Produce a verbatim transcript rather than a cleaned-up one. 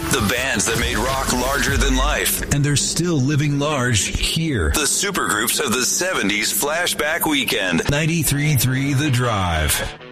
The bands that made rock larger than life. And they're still living large here. The supergroups of the seventies Flashback Weekend. ninety-three point three The Drive.